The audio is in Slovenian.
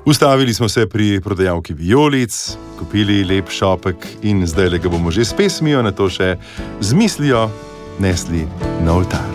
Ustavili smo se pri prodajalki vijolic, kupili lep šopek in zdaj le ga bomo že s pesmijo, na to še z mislijo nesli na oltar.